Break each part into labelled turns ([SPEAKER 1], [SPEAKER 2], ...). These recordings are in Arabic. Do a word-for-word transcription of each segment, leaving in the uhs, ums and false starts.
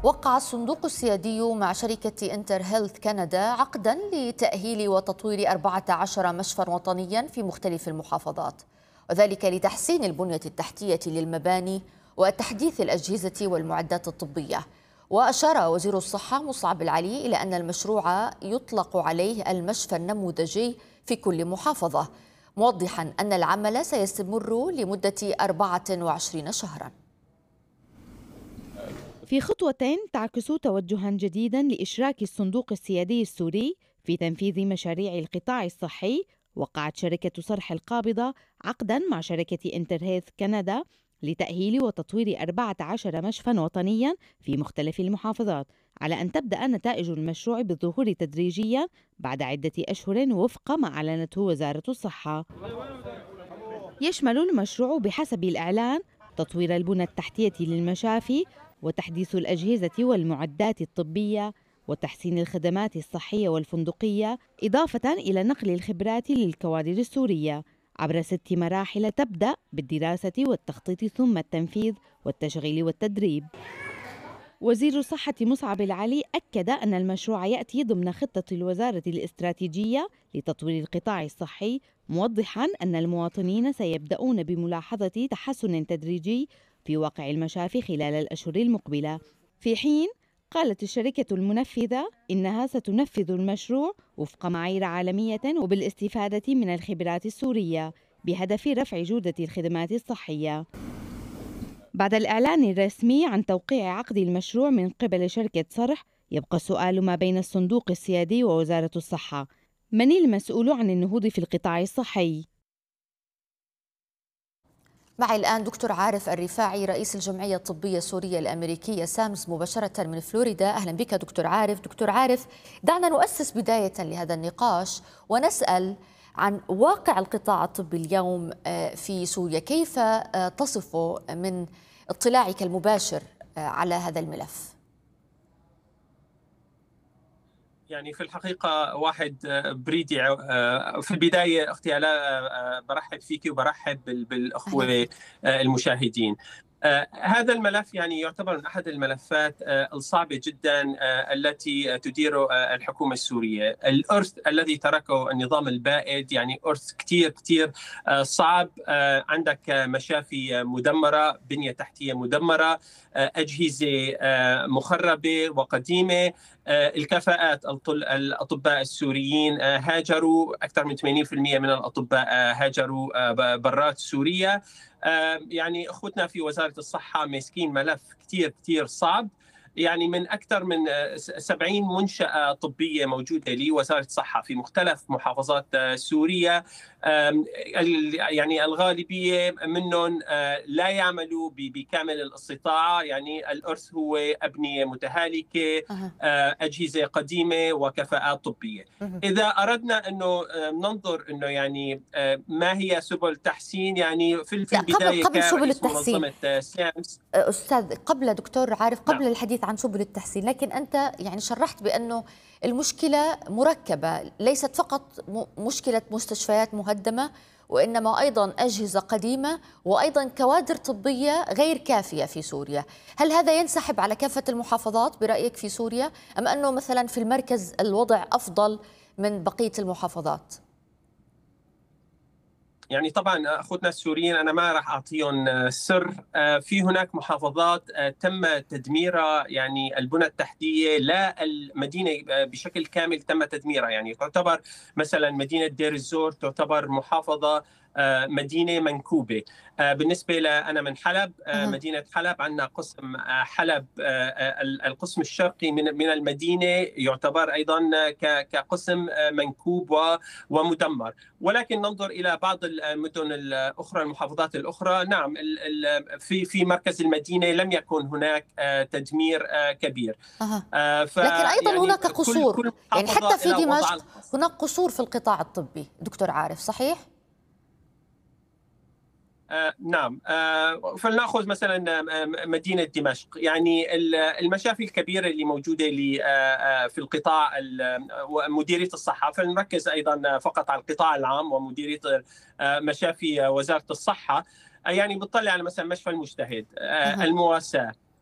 [SPEAKER 1] وقع الصندوق السيادي مع شركة انتر هيلث كندا عقدا لتأهيل وتطوير أربعة عشر مشفى وطنيا في مختلف المحافظات، وذلك لتحسين البنية التحتية للمباني وتحديث الأجهزة والمعدات الطبية. وأشار وزير الصحة مصعب العلي إلى أن المشروع يطلق عليه المشفى النموذجي في كل محافظة، موضحا أن العمل سيستمر لمدة أربعة وعشرين شهرا.
[SPEAKER 2] في خطوة تعكس توجها جديدا لإشراك الصندوق السيادي السوري في تنفيذ مشاريع القطاع الصحي، وقعت شركة صرح القابضة عقدا مع شركة انتر هيلث كندا لتأهيل وتطوير أربعة عشر مشفى وطنيا في مختلف المحافظات، على أن تبدأ نتائج المشروع بالظهور تدريجيا بعد عدة أشهر وفق ما أعلنته وزارة الصحة. يشمل المشروع بحسب الإعلان تطوير البنى التحتية للمشافي وتحديث الأجهزة والمعدات الطبية وتحسين الخدمات الصحية والفندقية، إضافة إلى نقل الخبرات للكوادر السورية عبر ست مراحل تبدأ بالدراسة والتخطيط ثم التنفيذ والتشغيل والتدريب. وزير الصحة مصعب العلي أكد أن المشروع يأتي ضمن خطة الوزارة الاستراتيجية لتطوير القطاع الصحي، موضحا أن المواطنين سيبدأون بملاحظة تحسن تدريجي في واقع المشافي خلال الأشهر المقبلة، في حين قالت الشركة المنفذة إنها ستنفذ المشروع وفق معايير عالمية وبالاستفادة من الخبرات السورية بهدف رفع جودة الخدمات الصحية. بعد الإعلان الرسمي عن توقيع عقد المشروع من قبل شركة صرح، يبقى السؤال ما بين الصندوق السيادي ووزارة الصحة: من المسؤول عن النهوض في القطاع الصحي؟
[SPEAKER 1] معي الآن دكتور عارف الرفاعي رئيس الجمعية الطبية السورية الأمريكية سامس مباشرة من فلوريدا. أهلا بك دكتور عارف. دكتور عارف، دعنا نؤسس بداية لهذا النقاش ونسأل عن واقع القطاع الطبي اليوم في سوريا، كيف تصفه من اطلاعك المباشر على هذا الملف؟
[SPEAKER 3] يعني في الحقيقة واحد بريدي في البداية أختي آلاء برحب فيك وبرحب بالأخوة المشاهدين. آه هذا الملف يعني يعتبر من أحد الملفات آه الصعبة جدا آه التي تدير آه الحكومة السورية. الإرث الذي تركه النظام البائد يعني إرث كتير كتير آه صعب. آه عندك مشافي مدمرة، بنية تحتية مدمرة، آه أجهزة آه مخربة وقديمة. آه الكفاءات، الأطباء السوريين آه هاجروا، أكثر من ثمانين بالمئة من الأطباء آه هاجروا آه برات سوريا. يعني أخوتنا في وزارة الصحة ماسكين ملف كتير كتير صعب، يعني من أكثر من سبعين منشأة طبية موجودة لوزارة الصحة في مختلف محافظات سوريا. يعني الغالبية منهم لا يعملوا بكامل الاستطاعة، يعني الإرث هو أبنية متهالكة، أجهزة قديمة وكفاءات طبية. إذا أردنا أنه ننظر أنه يعني ما هي سبل تحسين، يعني في البداية
[SPEAKER 1] قبل, قبل سبل
[SPEAKER 3] كرئيس
[SPEAKER 1] التحسين
[SPEAKER 3] منظمة سامس
[SPEAKER 1] أستاذ، قبل دكتور عارف، قبل
[SPEAKER 3] نعم.
[SPEAKER 1] الحديث عن سبل التحسين، لكن أنت يعني شرحت بأنه المشكلة مركبة، ليست فقط مشكلة مستشفيات مهدمة، وإنما أيضا أجهزة قديمة وأيضا كوادر طبية غير كافية في سوريا. هل هذا ينسحب على كافة المحافظات برأيك في سوريا، أم أنه مثلا في المركز الوضع أفضل من بقية المحافظات؟
[SPEAKER 3] يعني طبعا اخوتنا السوريين انا ما راح اعطيهم سر، في هناك محافظات تم تدميرها، يعني البنى التحتيه لا المدينه بشكل كامل تم تدميرها. يعني تعتبر مثلا مدينه دير الزور تعتبر محافظه مدينة منكوبة. بالنسبة لأنا من حلب، مدينة حلب، عندنا قسم حلب القسم الشرقي من من المدينة يعتبر أيضا كقسم منكوب ومدمر. ولكن ننظر إلى بعض المدن الأخرى، المحافظات الأخرى، نعم في في مركز المدينة لم يكن هناك تدمير كبير.
[SPEAKER 1] أه. لكن أيضا يعني هناك قصور، كل كل يعني حتى في دمشق هناك قصور في القطاع الطبي دكتور عارف، صحيح؟
[SPEAKER 3] آه نعم. آه فلنأخذ مثلا مدينة دمشق، يعني المشافي الكبيرة اللي موجودة آه في القطاع ومديرية الصحة، فلنركز أيضا فقط على القطاع العام ومديرية آه مشافي وزارة الصحة. آه يعني بتطلع على مثلا مشفى المجتهد، آه المواساة،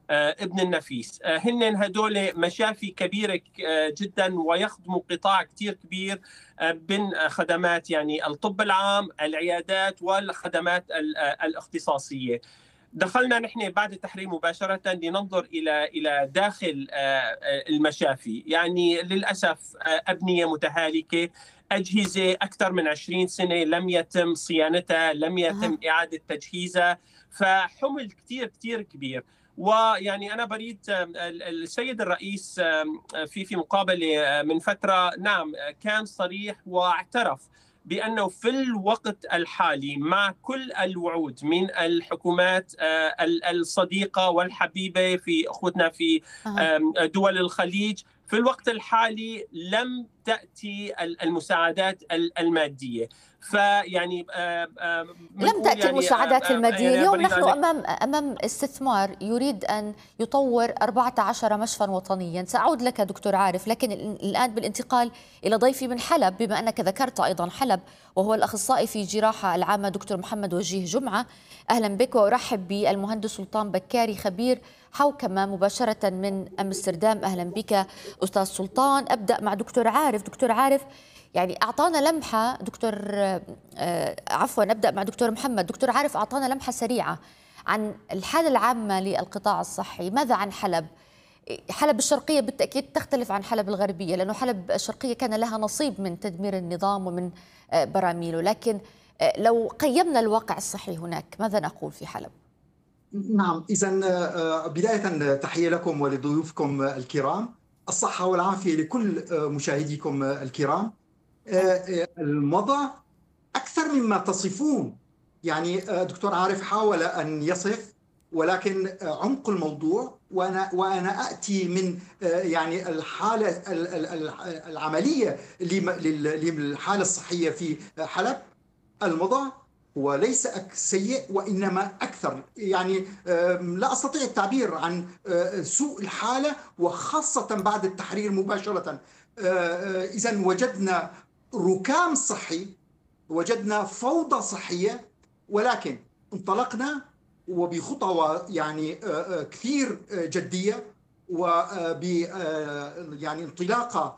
[SPEAKER 3] ابن النفيس. هن هدول مشافي كبيرة جدا ويخدموا قطاع كتير كبير من خدمات يعني الطب العام، العيادات والخدمات الاختصاصية. دخلنا نحن بعد التحرير مباشرة لننظر إلى إلى داخل المشافي. يعني للأسف أبنية متهالكة، أجهزة أكثر من عشرين سنة لم يتم صيانتها، لم يتم أه. إعادة تجهيزها، فحمل كتير كتير كبير. ويعني أنا بريد السيد الرئيس في في مقابلة من فترة نعم كان صريح واعترف بأنه في الوقت الحالي مع كل الوعود من الحكومات الصديقة والحبيبة في أخوتنا في دول الخليج، في الوقت الحالي لم تأتي المساعدات المادية. فيعني
[SPEAKER 1] لم تأتي يعني المساعدات المادية. يعني اليوم نحن أمام أمام استثمار يريد أن يطور أربعة عشر مشفى وطنيا. سأعود لك دكتور عارف، لكن الآن بالانتقال إلى ضيفي من حلب، بما أنك ذكرت أيضا حلب، وهو الأخصائي في جراحة العامة دكتور محمد وجيه جمعة. أهلا بك، وأرحب بالمهندس سلطان بكاري خبير حوكمة مباشرة من أمستردام. أهلا بك أستاذ سلطان. أبدأ مع دكتور عارف. دكتور عارف، يعني أعطانا لمحة دكتور آه عفوا نبدأ مع دكتور محمد. دكتور عارف أعطانا لمحة سريعة عن الحالة العامة للقطاع الصحي. ماذا عن حلب؟ حلب الشرقية بالتأكيد تختلف عن حلب الغربية، لأنه حلب الشرقية كان لها نصيب من تدمير النظام ومن آه براميله، لكن آه لو قيمنا الواقع الصحي هناك ماذا نقول في حلب؟
[SPEAKER 4] نعم، إذا بداية تحية لكم ولضيوفكم الكرام، الصحة والعافية لكل مشاهديكم الكرام. الوضع أكثر مما تصفون. يعني دكتور عارف حاول أن يصف، ولكن عمق الموضوع، وأنا وأنا أتي من يعني الحالة العملية للحالة الصحية في حلب. الوضع وليس سيء وإنما أكثر، يعني لا أستطيع التعبير عن سوء الحالة، وخاصة بعد التحرير مباشرة. إذن وجدنا ركام صحي، وجدنا فوضى صحية، ولكن انطلقنا وبخطوة يعني كثير جدية، وب يعني انطلاقة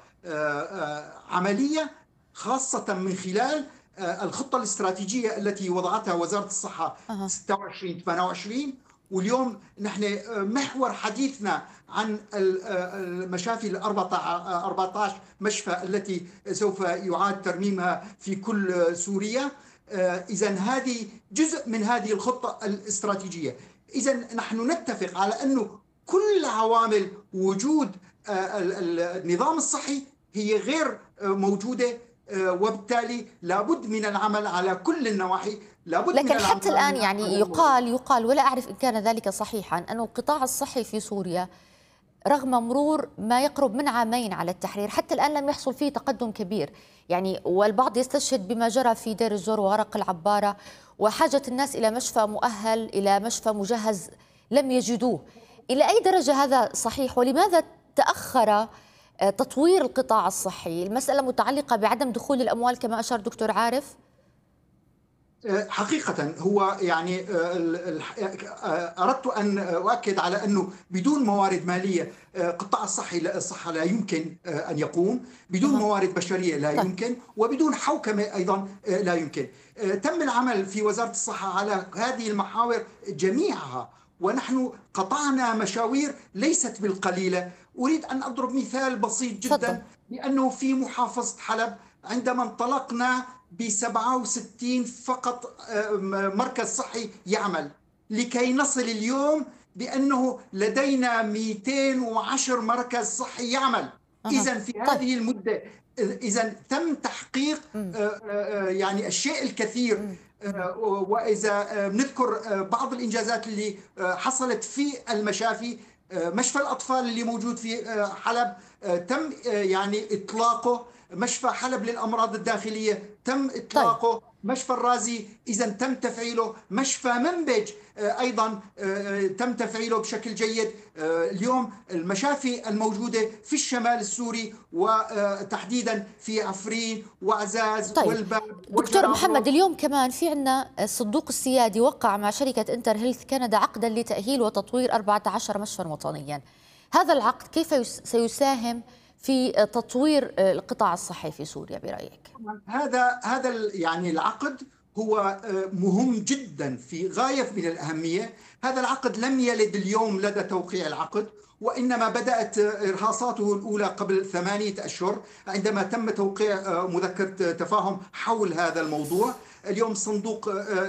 [SPEAKER 4] عملية، خاصة من خلال الخطة الاستراتيجية التي وضعتها وزارة الصحة أه. ستة وعشرين ثمانية وعشرين. واليوم نحن محور حديثنا عن المشافي الأربعة عشر مشفى التي سوف يعاد ترميمها في كل سوريا. إذن هذه جزء من هذه الخطة الاستراتيجية. إذن نحن نتفق على أنه كل عوامل وجود النظام الصحي هي غير موجودة، وبالتالي لابد من العمل على كل النواحي. لابد
[SPEAKER 1] لكن
[SPEAKER 4] من
[SPEAKER 1] حتى الآن يعني يقال يقال ولا أعرف إن كان ذلك صحيحا أن القطاع الصحي في سوريا رغم مرور ما يقرب من عامين على التحرير حتى الآن لم يحصل فيه تقدم كبير. يعني والبعض يستشهد بما جرى في دير الزور وغرق العبارة، وحاجة الناس إلى مشفى مؤهل، إلى مشفى مجهز لم يجدوه. إلى أي درجة هذا صحيح؟ ولماذا تأخر تطوير القطاع الصحي؟ المسألة متعلقة بعدم دخول الأموال كما أشار دكتور عارف؟
[SPEAKER 4] حقيقة هو يعني أردت أن أؤكد على أنه بدون موارد مالية قطاع الصحي الصحة لا يمكن أن يقوم، بدون موارد بشرية لا يمكن، وبدون حوكمة أيضا لا يمكن. تم العمل في وزارة الصحة على هذه المحاور جميعها، ونحن قطعنا مشاوير ليست بالقليلة. أريد أن أضرب مثال بسيط جدا، لأنه في محافظة حلب عندما انطلقنا بسبعة وستين فقط مركز صحي يعمل، لكي نصل اليوم بأنه لدينا مئتين وعشرة مركز صحي يعمل. أه. إذن في هذه طيب. المدة إذن تم تحقيق يعني الشيء الكثير. وإذا نذكر بعض الإنجازات اللي حصلت في المشافي، مشفى الأطفال اللي موجود في حلب تم يعني إطلاقه، مشفى حلب للأمراض الداخلية تم إطلاقه. طيب. مشفى الرازي إذا تم تفعيله، مشفى منبج أيضا تم تفعيله بشكل جيد. اليوم المشافي الموجودة في الشمال السوري وتحديدا في عفرين وعزاز
[SPEAKER 1] طيب.
[SPEAKER 4] والباب.
[SPEAKER 1] دكتور محمد، اليوم كمان في عندنا الصندوق السيادي وقع مع شركة انتر هيلث كندا عقدا لتأهيل وتطوير أربعة عشر مشفى وطنيا. هذا العقد كيف سيساهم في تطوير القطاع الصحي في سوريا برأيك؟
[SPEAKER 4] هذا هذا يعني العقد هو مهم جدا في غاية من الأهمية. هذا العقد لم يلد اليوم لدى توقيع العقد، وإنما بدأت إرهاصاته الأولى قبل ثمانية أشهر عندما تم توقيع مذكرة تفاهم حول هذا الموضوع. اليوم صندوق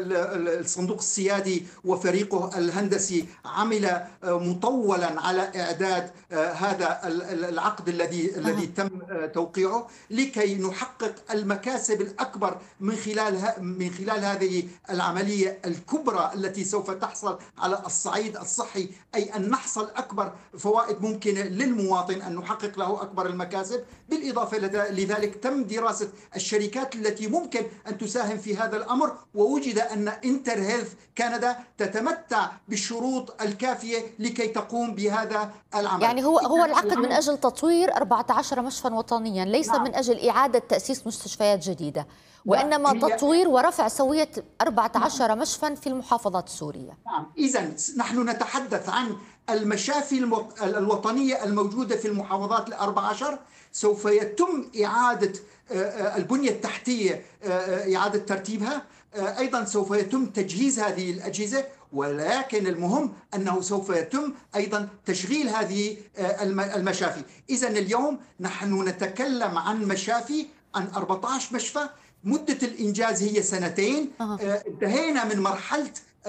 [SPEAKER 4] الصندوق السيادي وفريقه الهندسي عمل مطولا على إعداد هذا العقد الذي الذي تم توقيعه لكي نحقق المكاسب الأكبر من خلال من خلال هذه العملية الكبرى التي سوف تحصل على الصعيد الصحي، أي أن نحصل أكبر فوائد ممكنة للمواطن، أن نحقق له أكبر المكاسب. بالإضافة لذلك تم دراسة الشركات التي ممكن أن تساهم في هذا الأمر، ووجد أن انتر هيلث كندا تتمتع بالشروط الكافية لكي تقوم بهذا العمل.
[SPEAKER 1] يعني هو هو العقد من أجل تطوير أربعة عشر مشفى وطنيا، ليس نعم. من أجل إعادة تأسيس مستشفيات جديدة، وإنما تطوير ورفع سوية أربعة عشر نعم. مشفى في المحافظات السورية.
[SPEAKER 4] نعم. إذن نحن نتحدث عن المشافي الوطنية الموجودة في المحافظات الأربع عشر. سوف يتم إعادة البنية التحتية، إعادة ترتيبها. أيضا سوف يتم تجهيز هذه الأجهزة، ولكن المهم أنه سوف يتم أيضا تشغيل هذه المشافي. إذن اليوم نحن نتكلم عن مشافي، عن أربعة عشر مشفى. مدة الإنجاز هي سنتين. انتهينا من مرحلة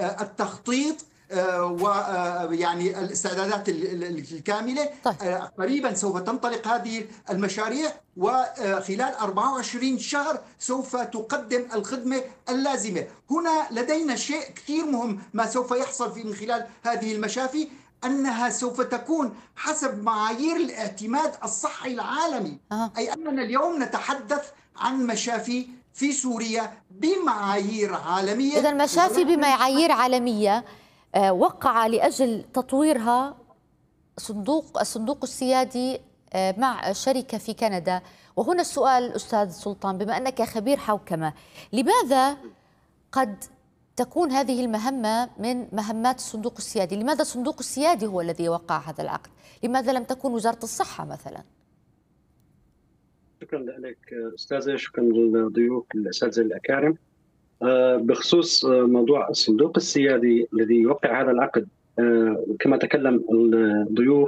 [SPEAKER 4] التخطيط ويعني الاستعدادات الكاملة.
[SPEAKER 1] طيب.
[SPEAKER 4] قريبا سوف تنطلق هذه المشاريع، وخلال أربعة وعشرين شهر سوف تقدم الخدمة اللازمة. هنا لدينا شيء كثير مهم ما سوف يحصل في من خلال هذه المشافي، أنها سوف تكون حسب معايير الاعتماد الصحي العالمي.
[SPEAKER 1] أه.
[SPEAKER 4] أي أننا اليوم نتحدث عن مشافي في سوريا بمعايير عالمية.
[SPEAKER 1] إذا مشافي بمعايير عالمية وقع لأجل تطويرها صندوق الصندوق السيادي مع شركة في كندا. وهنا السؤال أستاذ سلطان، بما أنك خبير حوكمة، لماذا قد تكون هذه المهمة من مهمات الصندوق السيادي؟ لماذا الصندوق السيادي هو الذي وقع هذا العقد؟ لماذا لم تكن وزارة الصحة مثلا؟
[SPEAKER 5] شكرا لك أستاذة، شكرا للضيوف الأساتذة الأكارم. بخصوص موضوع الصندوق السيادي الذي يوقع هذا العقد، كما تكلم الضيوف،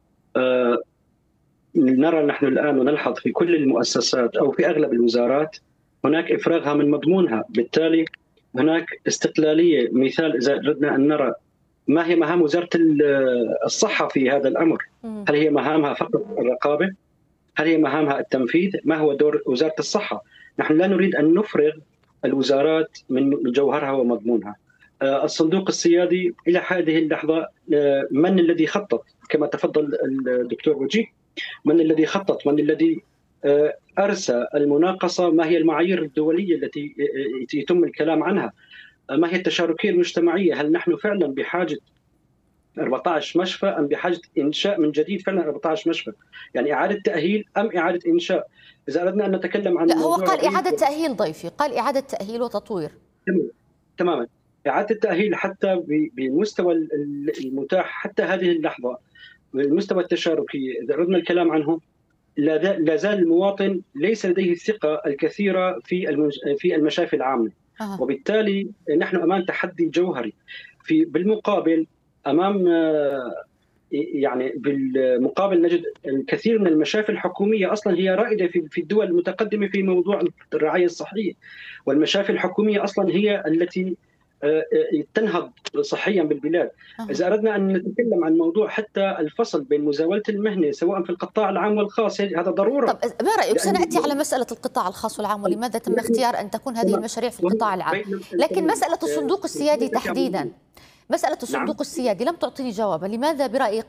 [SPEAKER 5] نرى نحن الآن ونلحظ في كل المؤسسات أو في أغلب الوزارات هناك إفراغها من مضمونها، بالتالي هناك استقلالية. مثال إذا أردنا أن نرى ما هي مهام وزارة الصحة في هذا الأمر، هل هي مهامها فقط الرقابة؟ هل هي مهامها التنفيذ؟ ما هو دور وزارة الصحة؟ نحن لا نريد أن نفرغ الوزارات من جوهرها ومضمونها. الصندوق السيادي إلى هذه اللحظة من الذي خطط؟ كما تفضل الدكتور وجيه، من الذي خطط؟ من الذي أرسى المناقصة؟ ما هي المعايير الدولية التي يتم الكلام عنها؟ ما هي التشاركية المجتمعية؟ هل نحن فعلا بحاجة أربعة عشر مشفى أم بحاجة إنشاء من جديد فعلا أربعة عشر مشفى؟ يعني إعادة تأهيل أم إعادة إنشاء؟ إذا أردنا أن نتكلم عن
[SPEAKER 1] لا، هو قال إعادة تأهيل ضيفي، قال إعادة تأهيل وتطوير.
[SPEAKER 5] تماما، إعادة التأهيل حتى بالمستوى المتاح حتى هذه اللحظة، بالمستوى التشاركي إذا أردنا الكلام عنه، لا زال المواطن ليس لديه الثقة الكثيرة في في المشافي العامة. أه. وبالتالي نحن أمام تحدي جوهري. في بالمقابل أمام يعني بالمقابل نجد الكثير من المشافي الحكومية أصلا هي رائدة في الدول المتقدمة في موضوع الرعاية الصحية، والمشافي الحكومية أصلا هي التي تنهض صحيا بالبلاد. إذا أردنا أن نتكلم عن موضوع حتى الفصل بين مزاولة المهنة سواء في القطاع العام والخاص، هذا ضرورة.
[SPEAKER 1] طب ما رأيك؟ سنأتي على مسألة القطاع الخاص والعام ولماذا تم اختيار أن تكون هذه المشاريع في القطاع العام، لكن مسألة الصندوق السيادي تحديدا، مسألة الصندوق السيادي لم تعطيني جوابا. لماذا برأيك قد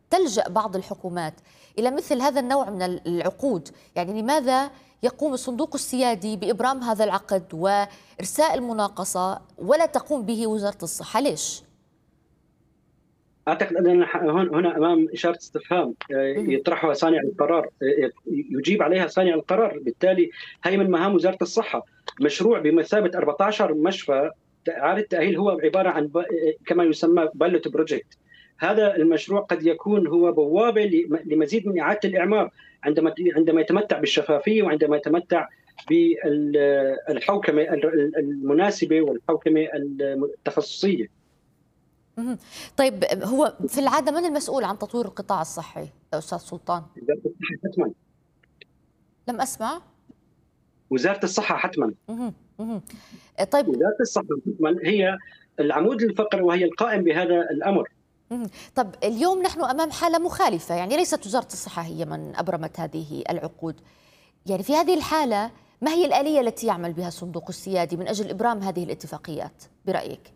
[SPEAKER 1] تلجأ بعض الحكومات إلى مثل هذا النوع من العقود؟ يعني لماذا يقوم الصندوق السيادي بإبرام هذا العقد وإرساء المناقصة ولا تقوم به وزارة الصحة؟ ليش؟
[SPEAKER 5] اعتقد اننا هنا امام اشاره استفهام يطرحها صانع القرار، يجيب عليها صانع القرار. بالتالي هي من مهام وزاره الصحه. مشروع بمثابه أربعة عشر مشفى اعاده التاهيل هو عباره عن كما يسمى بايلوت بروجكت. هذا المشروع قد يكون هو بوابه لمزيد من اعاده الاعمار عندما عندما يتمتع بالشفافيه وعندما يتمتع بالحوكمه المناسبه والحوكمه التخصصيه.
[SPEAKER 1] طيب هو في العادة من المسؤول عن تطوير القطاع الصحي يا أستاذ سلطان؟
[SPEAKER 5] وزارة الصحة حتما.
[SPEAKER 1] لم أسمع.
[SPEAKER 5] وزارة الصحة حتما.
[SPEAKER 1] مه. مه. طيب
[SPEAKER 5] وزارة الصحة حتما هي العمود الفقري وهي القائم بهذا الأمر.
[SPEAKER 1] مه. طب اليوم نحن أمام حالة مخالفة، يعني ليست وزارة الصحة هي من أبرمت هذه العقود. يعني في هذه الحالة ما هي الآلية التي يعمل بها الصندوق السيادي من أجل إبرام هذه الاتفاقيات برأيك؟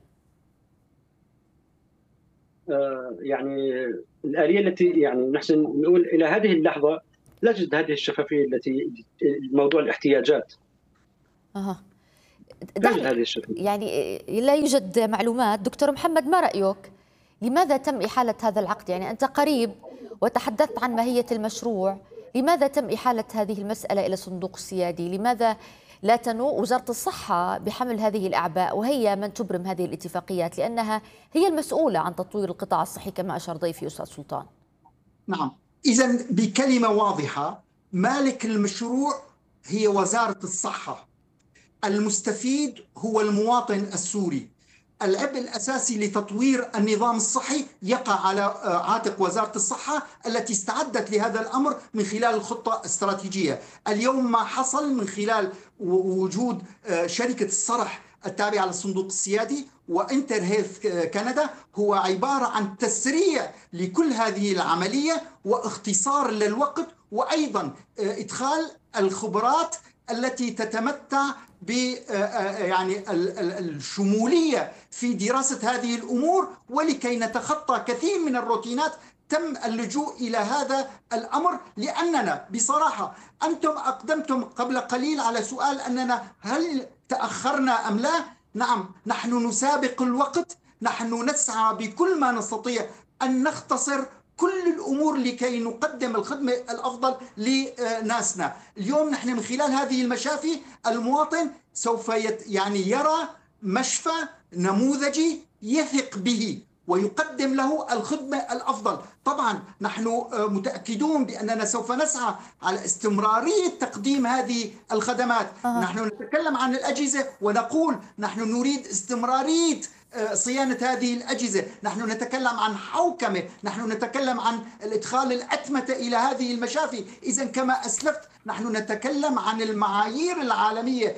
[SPEAKER 5] يعني الآلية التي يعني نحن نقول إلى هذه اللحظة لا توجد هذه الشفافية التي موضوع الاحتياجات.
[SPEAKER 1] أها.
[SPEAKER 5] هذه الشفافية.
[SPEAKER 1] يعني لا يوجد معلومات. دكتور محمد، ما رأيك؟ لماذا تم إحالة هذا العقد؟ يعني أنت قريب وتحدثت عن ماهية المشروع، لماذا تم إحالة هذه المسألة إلى الصندوق السيادي؟ لماذا لا تنوء وزارة الصحة بحمل هذه الأعباء وهي من تبرم هذه الاتفاقيات، لأنها هي المسؤولة عن تطوير القطاع الصحي كما أشار ضيفي أستاذ سلطان؟
[SPEAKER 4] نعم، إذن بكلمة واضحة، مالك المشروع هي وزارة الصحة، المستفيد هو المواطن السوري. العبء الأساسي لتطوير النظام الصحي يقع على عاتق وزارة الصحة التي استعدت لهذا الأمر من خلال الخطة الاستراتيجية. اليوم ما حصل من خلال وجود شركة الصرح التابعة للصندوق السيادي وإنتر هيلث كندا هو عبارة عن تسريع لكل هذه العملية واختصار للوقت، وأيضا إدخال الخبرات التي تتمتع ب يعني الشمولية في دراسة هذه الأمور. ولكي نتخطى كثير من الروتينات تم اللجوء إلى هذا الأمر، لأننا بصراحة أنتم أقدمتم قبل قليل على سؤال أننا هل تأخرنا أم لا؟ نعم، نحن نسابق الوقت، نحن نسعى بكل ما نستطيع أن نختصر كل الأمور لكي نقدم الخدمة الأفضل لناسنا. اليوم نحن من خلال هذه المشافي المواطن سوف يعني يرى مشفى نموذجي يثق به ويقدم له الخدمة الأفضل. طبعا نحن متأكدون بأننا سوف نسعى على استمرارية تقديم هذه الخدمات. أه. نحن نتكلم عن الأجهزة ونقول نحن نريد استمرارية صيانة هذه الأجهزة، نحن نتكلم عن حوكمة، نحن نتكلم عن الإدخال الأتمتة إلى هذه المشافي. إذن كما أسلفت نحن نتكلم عن المعايير العالمية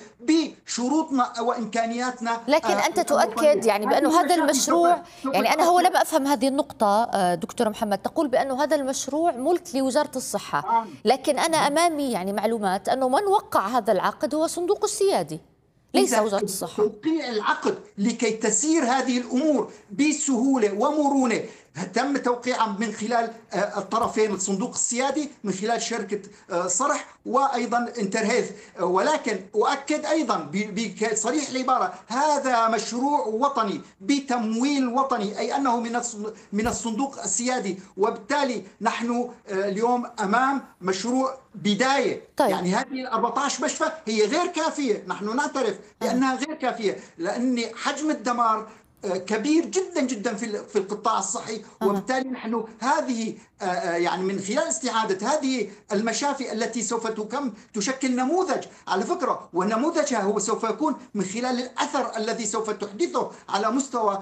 [SPEAKER 4] بشروطنا وإمكانياتنا.
[SPEAKER 1] لكن أنت تؤكد يعني بأنه هذا المشروع، يعني أنا هو لم أفهم هذه النقطة دكتور محمد، تقول بأنه هذا المشروع ملك لوزارة الصحة، لكن أنا أمامي يعني معلومات أنه من وقع هذا العقد هو صندوق السيادي ليس وزارة الصحة.
[SPEAKER 4] توقيع العقد لكي تسير هذه الأمور بسهولة ومرونة تم توقيعها من خلال الطرفين، الصندوق السيادي من خلال شركة صرح وأيضا انتر هيلث. ولكن أؤكد أيضا بصريح العبارة هذا مشروع وطني بتمويل وطني، أي أنه من من الصندوق السيادي، وبالتالي نحن اليوم أمام مشروع بداية.
[SPEAKER 1] طيب.
[SPEAKER 4] يعني هذه الأربعة عشر مشفى هي غير كافية، نحن نعترف بأنها غير كافية لأن حجم الدمار كبير جدا جدا في في القطاع الصحي. وبالتالي نحن هذه يعني من خلال استعادة هذه المشافي التي سوف تكم تشكل نموذج على فكرة، ونموذجها هو سوف يكون من خلال الأثر الذي سوف تحدثه على مستوى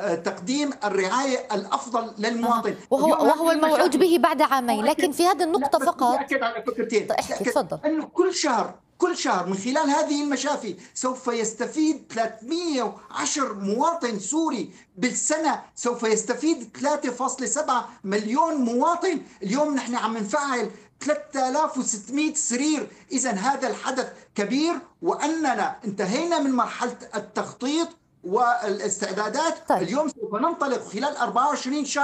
[SPEAKER 4] تقديم الرعاية الأفضل للمواطن،
[SPEAKER 1] وهو وهو الموعود به بعد عامين. لكن في هذه النقطة فقط
[SPEAKER 4] أكد على فكرتين.
[SPEAKER 1] تفضل.
[SPEAKER 4] أنه كل شهر كل شهر من خلال هذه المشافي سوف يستفيد ثلاثمئة وعشرة مواطن سوري بالسنة، سوف يستفيد ثلاثة فاصلة سبعة مليون مواطن. اليوم نحن عم نفعل ثلاثة آلاف وستمئة سرير. إذن هذا الحدث كبير، وأننا انتهينا من مرحلة التخطيط والاستعدادات.
[SPEAKER 1] طيب.
[SPEAKER 4] اليوم سوف ننطلق خلال أربعة وعشرين شهر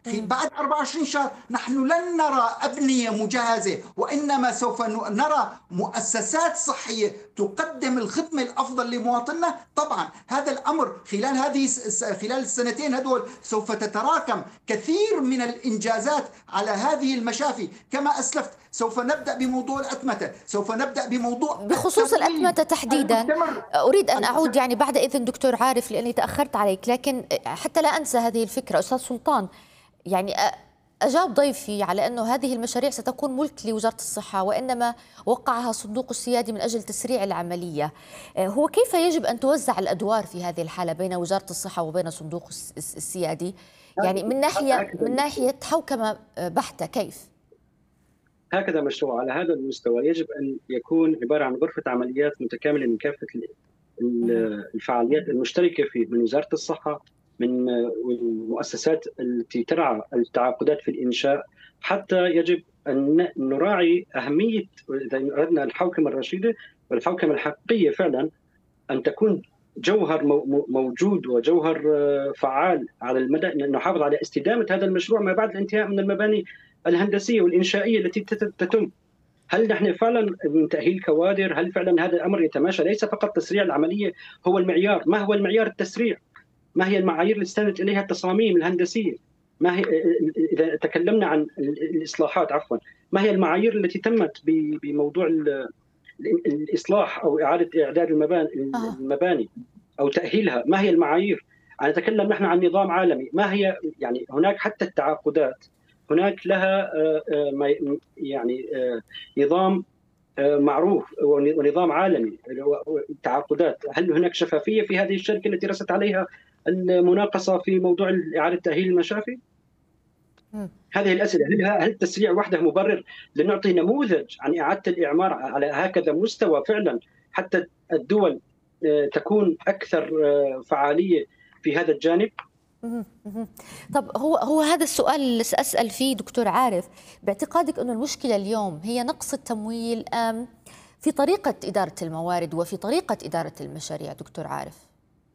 [SPEAKER 4] بعد أربعة وعشرين شهر نحن لن نرى أبنية مجهزة، وإنما سوف نرى مؤسسات صحية تقدم الخدمة الأفضل لمواطننا. طبعا هذا الأمر خلال هذه خلال السنتين هذول سوف تتراكم كثير من الإنجازات على هذه المشافي. كما أسلفت سوف نبدأ بموضوع الأتمتة، سوف نبدأ بموضوع
[SPEAKER 1] بخصوص الأتمتة تحديدا. أريد أن أعود يعني بعد إذن دكتور عارف لأني تأخرت عليك، لكن حتى لا أنسى هذه الفكرة. أستاذ سلطان، يعني أجاب ضيفي على أنه هذه المشاريع ستكون ملك لوزارة الصحة، وإنما وقعها صندوق السيادي من أجل تسريع العملية. هو كيف يجب أن توزع الأدوار في هذه الحالة بين وزارة الصحة وبين صندوق السيادي؟ يعني من ناحية من ناحية حوكمة بحتة كيف؟
[SPEAKER 5] هكذا مشروع على هذا المستوى يجب أن يكون عبارة عن غرفة عمليات متكاملة من كافة الفعاليات المشتركة فيه، من وزارة الصحة، من المؤسسات التي ترعى التعاقدات في الإنشاء. حتى يجب أن نراعي أهمية، إذا أردنا الحوكمة الرشيدة والحوكمة الحقيقية فعلا، أن تكون جوهر موجود وجوهر فعال على المدى، أن نحافظ على استدامة هذا المشروع ما بعد الانتهاء من المباني الهندسية والإنشائية التي تتم. هل نحن فعلا من تأهيل كوادر؟ هل فعلا هذا الأمر يتماشى؟ ليس فقط تسريع العملية هو المعيار. ما هو المعيار التسريع؟ ما هي المعايير اللي استندت إليها التصاميم الهندسية؟ ما هي إذا تكلمنا عن الإصلاحات عفوا ما هي المعايير التي تمت بموضوع الإصلاح أو إعادة إعداد المباني أو تأهيلها؟ ما هي المعايير؟ أنا أتكلم نحن عن نظام عالمي. ما هي يعني هناك حتى التعاقدات هناك لها يعني نظام معروف ونظام عالمي التعاقدات. هل هناك شفافية في هذه الشركة التي رست عليها المناقصة في موضوع إعادة تأهيل المشافي؟ هذه الأسئلة. هل التسريع وحده مبرر؟ لنعطي نموذج عن إعادة الإعمار على هكذا مستوى فعلا حتى الدول تكون أكثر فعالية في هذا الجانب.
[SPEAKER 1] طب هو هو هذا السؤال اللي سأسأل فيه دكتور عارف، باعتقادك أنه المشكلة اليوم هي نقص التمويل أم في طريقة إدارة الموارد وفي طريقة إدارة المشاريع دكتور عارف؟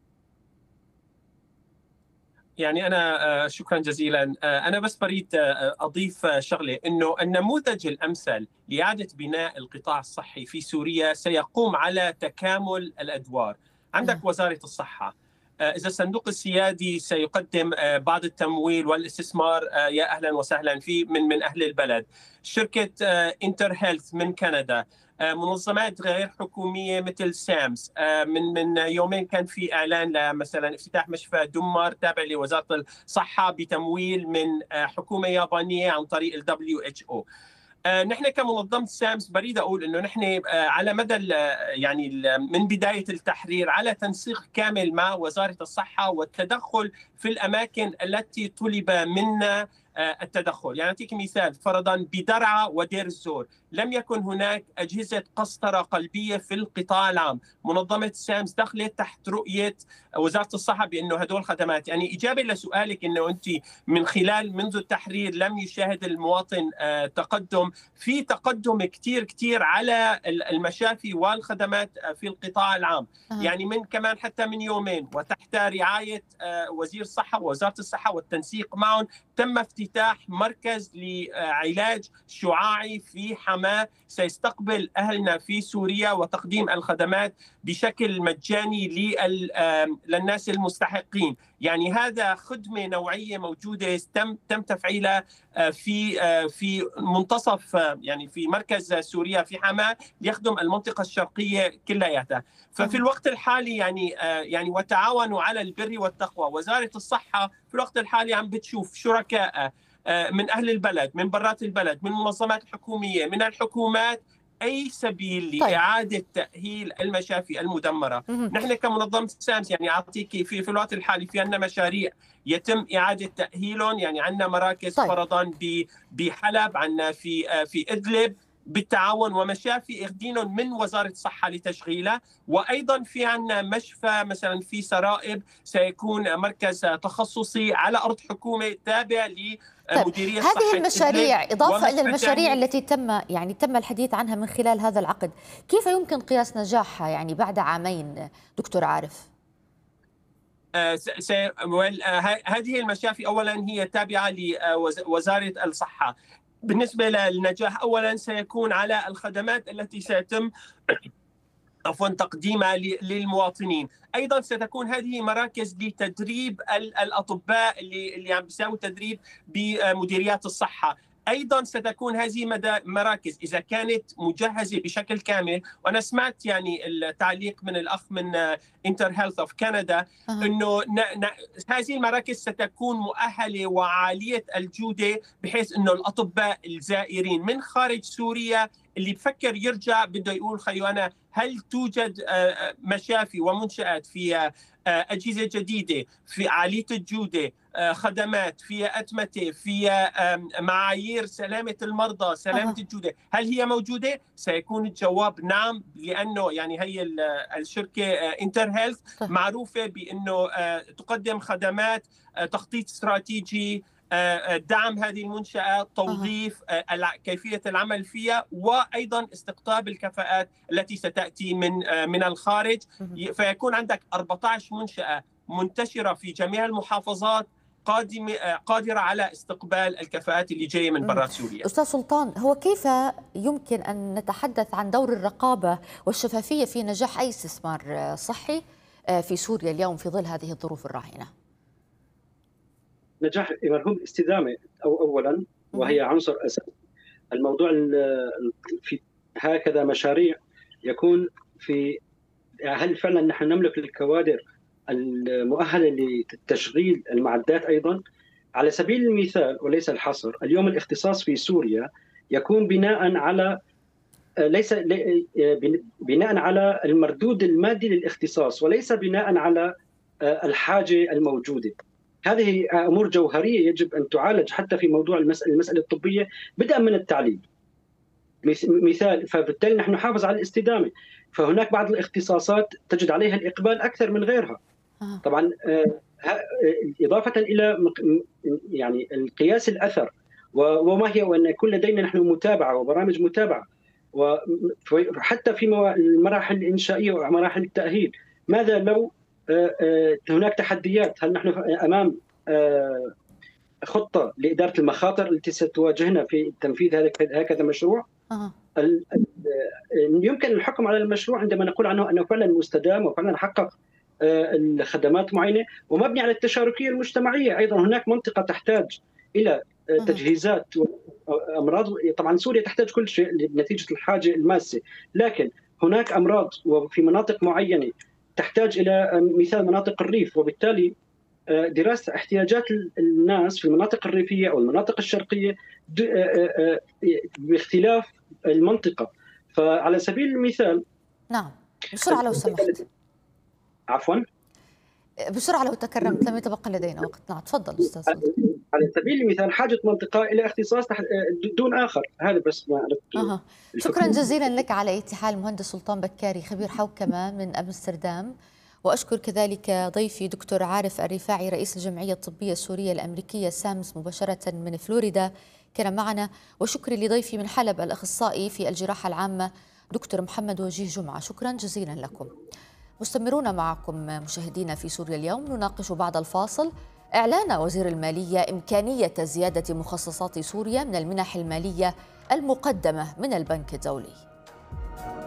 [SPEAKER 3] يعني أنا شكرا جزيلا. أنا بس بريد أضيف شغلة، أنه النموذج الأمثل لإعادة بناء القطاع الصحي في سوريا سيقوم على تكامل الأدوار. عندك وزارة الصحة، إذا الصندوق السيادي سيقدم بعض التمويل والاستثمار يا أهلا وسهلا فيه من من أهل البلد. شركة انتر هيلث من كندا، منظمات غير حكومية مثل سامس. من من يومين كان في إعلان لمثلا افتتاح مشفى دمر تابع لوزارة الصحة بتمويل من حكومة يابانية عن طريق ال دبليو إتش أو. نحن كمنظمة سامس بريد أقول أنه نحن على مدى يعني من بداية التحرير على تنسيق كامل مع وزارة الصحة والتدخل في الأماكن التي طلب منا التدخل. يعني أعطيك مثال، فرضا بدرعا ودير الزور لم يكن هناك أجهزة قسطرة قلبية في القطاع العام. منظمة سامس دخلت تحت رؤية وزارة الصحة بأنه هدول خدمات. يعني إجابة لسؤالك أنه أنت من خلال منذ التحرير لم يشاهد المواطن تقدم، في تقدم كتير كتير على المشافي والخدمات في القطاع العام. يعني من كمان حتى من يومين وتحت رعاية وزير الصحة ووزارة الصحة والتنسيق معهم تم افتتاح مركز لعلاج شعاعي في حماة سيستقبل أهلنا في سوريا وتقديم الخدمات بشكل مجاني للناس المستحقين. يعني هذا خدمة نوعية موجودة تم تم تفعيلها في في منتصف يعني في مركز سوريا في حماة ليخدم المنطقة الشرقية كلياتها. ففي الوقت الحالي يعني يعني وتعاونوا على البر والتقوى. وزارة الصحة في الوقت الحالي عم بتشوف شركاء من أهل البلد، من برات البلد، من منظمات حكومية، من الحكومات، أي سبيل لإعادة طيب. تأهيل المشافي المدمرة. نحن كمنظمة سامس يعني أعطيك في في الوقت الحالي في عندنا مشاريع يتم إعادة تأهيلهم. يعني عندنا مراكز طيب. فرضا بحلب، عندنا في في إدلب بالتعاون، ومشافي اخذينهم من وزارة الصحة لتشغيلها. وأيضا في عندنا مشفى مثلا في سرائب سيكون مركز تخصصي على أرض حكومة تابع لمديرية
[SPEAKER 1] طيب.
[SPEAKER 3] الصحة.
[SPEAKER 1] هذه المشاريع إضافة إلى المشاريع التي تم يعني تم الحديث عنها من خلال هذا العقد، كيف يمكن قياس نجاحها يعني بعد عامين دكتور عارف؟
[SPEAKER 3] هذه المشافي أولا هي تابعة لوزارة الصحة. بالنسبة للنجاح أولا سيكون على الخدمات التي سيتم عفوا تقديمها للمواطنين. ايضا ستكون هذه مراكز لتدريب الاطباء اللي اللي عم بيساووا تدريب بمديريات الصحه. ايضا ستكون هذه مراكز اذا كانت مجهزه بشكل كامل، وانا سمعت يعني التعليق من الاخ من انتر هيلث اوف كندا انه هذه المراكز ستكون مؤهله وعاليه الجوده، بحيث انه الاطباء الزائرين من خارج سوريا اللي بفكر يرجع بده يقول خيو انا هل توجد مشافي ومنشآت فيها أجهزة جديدة في عالية الجودة، خدمات فيها أتمتة، فيها معايير سلامة المرضى، سلامة الجودة، هل هي موجودة؟ سيكون الجواب نعم، لأنه يعني هي الشركة انتر هيلث معروفة بأنه تقدم خدمات تخطيط استراتيجي، دعم هذه المنشآت، توظيف، كيفية العمل فيها، وأيضا استقطاب الكفاءات التي ستأتي من من الخارج. فيكون عندك أربعة عشر منشأة منتشرة في جميع المحافظات قادمة قادرة على استقبال الكفاءات اللي جاية من برا سوريا.
[SPEAKER 1] أستاذ سلطان، هو كيف يمكن أن نتحدث عن دور الرقابة والشفافية في نجاح أي استثمار صحي في سوريا اليوم في ظل هذه الظروف الراهنة؟
[SPEAKER 5] نجاح مرهون الاستدامة أو أولا، وهي عنصر أساسي. الموضوع في هكذا مشاريع يكون في هل فعلا نحن نملك الكوادر المؤهلة لتشغيل المعدات. أيضا على سبيل المثال وليس الحصر، اليوم الاختصاص في سوريا يكون بناء على ليس بناء على المردود المادي للاختصاص، وليس بناء على الحاجة الموجودة. هذه أمور جوهرية يجب أن تعالج حتى في موضوع المسألة, المسألة الطبية بدءا من التعليم. مثال، فبالتالي نحن نحافظ على الاستدامة، فهناك بعض الاختصاصات تجد عليها الإقبال أكثر من غيرها. طبعا إضافة إلى يعني القياس الأثر وما هي، وأن يكون لدينا نحن متابعة وبرامج متابعة، وحتى في المراحل الإنشائية ومراحل التأهيل. ماذا لو هناك تحديات؟ هل نحن أمام خطة لإدارة المخاطر التي ستواجهنا في تنفيذ هكذا مشروع؟ أه. يمكن الحكم على المشروع عندما نقول عنه أنه فعلا مستدام وفعلا حقق الخدمات معينة ومبني على التشاركية المجتمعية. أيضا هناك منطقة تحتاج إلى تجهيزات وأمراض. طبعا سوريا تحتاج كل شيء نتيجة الحاجة الماسة، لكن هناك أمراض وفي مناطق معينة تحتاج إلى مثال مناطق الريف، وبالتالي دراسة احتياجات الناس في المناطق الريفية أو المناطق الشرقية باختلاف المنطقة. فعلى سبيل المثال
[SPEAKER 1] نعم بسرعة لو سمحت.
[SPEAKER 5] عفوا
[SPEAKER 1] بسرعة لو تكرمت، لم يتبقى لدينا وقت. نعم تفضل أستاذ.
[SPEAKER 5] على سبيل المثال حاجة منطقة إلى اختصاص دون آخر. هذا بس ما
[SPEAKER 1] أه. شكرا جزيلا لك على أي حال مهندس سلطان بكاري، خبير حوكمة من أمستردام. وأشكر كذلك ضيفي دكتور عارف الرفاعي رئيس الجمعية الطبية السورية الأمريكية سامز مباشرة من فلوريدا كان معنا. وشكري لضيفي من حلب الأخصائي في الجراحة العامة دكتور محمد وجيه جمعة. شكرا جزيلا لكم. مستمرون معكم مشاهدينا في سوريا اليوم. نناقش بعد الفاصل إعلان وزير المالية إمكانية زيادة مخصصات سوريا من المنح المالية المقدمة من البنك الدولي.